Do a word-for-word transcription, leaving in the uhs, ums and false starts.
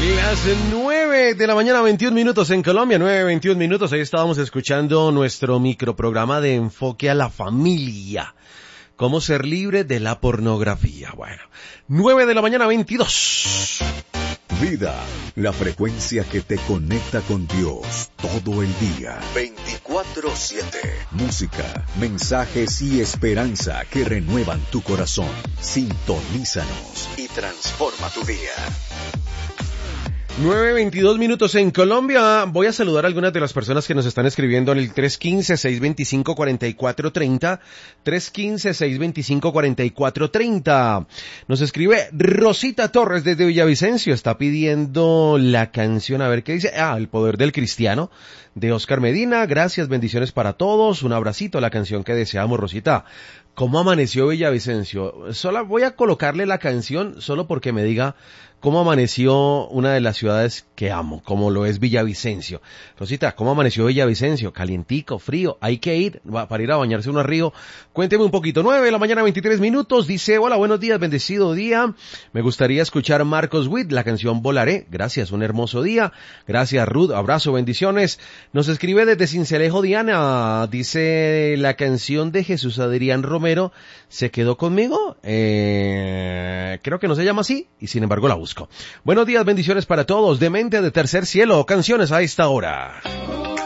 Las nueve de la mañana, veintiún minutos en Colombia, nueve veintiún minutos. Ahí estábamos escuchando nuestro microprograma de enfoque a la familia. Cómo ser libre de la pornografía. Bueno, nueve de la mañana, veintidós. Vida, la frecuencia que te conecta con Dios todo el día. veinticuatro siete. Música, mensajes y esperanza que renuevan tu corazón. Sintonízanos y transforma tu día. nueve veintidós minutos en Colombia. Voy a saludar a algunas de las personas que nos están escribiendo en el tres uno cinco, seis dos cinco, cuatro cuatro tres cero. tres uno cinco, seis dos cinco, cuatro cuatro tres cero. Nos escribe Rosita Torres desde Villavicencio. Está pidiendo la canción, a ver qué dice. Ah, El Poder del Cristiano, de Oscar Medina. Gracias, bendiciones para todos. Un abracito, la canción que deseamos, Rosita. ¿Cómo amaneció Villavicencio? Solo voy a colocarle la canción solo porque me diga cómo amaneció una de las ciudades que amo, como lo es Villavicencio. Rosita, ¿cómo amaneció Villavicencio? Calientico, frío, hay que ir para ir a bañarse uno a río. Cuénteme un poquito. nueve de la mañana, veintitrés minutos. Dice, hola, buenos días, bendecido día. Me gustaría escuchar Marcos Witt, la canción Volaré. Gracias, un hermoso día. Gracias, Ruth. Abrazo, bendiciones. Nos escribe desde Cincelejo Diana. Dice, la canción de Jesús Adrián Romero, ¿se quedó conmigo? Eh, creo que no se llama así, y sin embargo la busco. Buenos días, bendiciones para todos. Demente de Tercer Cielo, canciones a esta hora.